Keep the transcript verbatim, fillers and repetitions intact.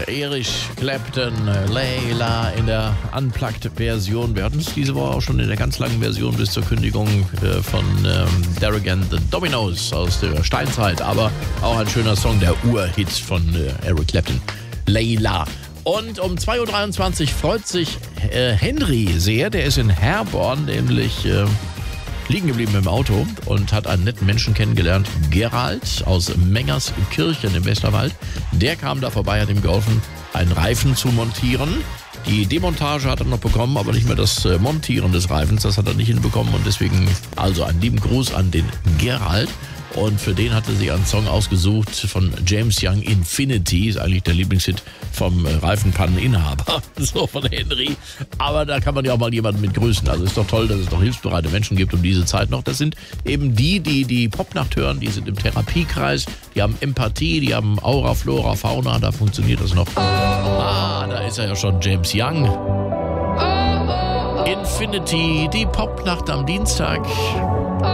Eric Clapton, Layla in der Unplugged-Version. Wir hatten es diese Woche auch schon in der ganz langen Version bis zur Kündigung äh, von ähm, Derek and the Dominos aus der Steinzeit. Aber auch ein schöner Song, der Urhit von äh, Eric Clapton, Layla. Und um zwei Uhr dreiundzwanzig freut sich äh, Henry sehr. Der ist in Herborn, nämlich äh, liegen geblieben im Auto und hat einen netten Menschen kennengelernt, Gerald aus Mengerskirchen im Westerwald. Der kam da vorbei, hat ihm geholfen, einen Reifen zu montieren. Die Demontage hat er noch bekommen, aber nicht mehr das Montieren des Reifens. Das hat er nicht hinbekommen und deswegen also einen lieben Gruß an den Gerald. Und für den hatte sie einen Song ausgesucht von James Young, Infinity, ist eigentlich der Lieblingshit vom Reifenpanneninhaber, so von Henry. Aber da kann man ja auch mal jemanden mit grüßen. Also ist doch toll, dass es noch hilfsbereite Menschen gibt um diese Zeit noch. Das sind eben die, die die Popnacht hören, die sind im Therapiekreis, die haben Empathie, die haben Aura, Flora, Fauna, da funktioniert das noch. Ah, da ist er ja schon, James Young. Infinity, die Popnacht am Dienstag.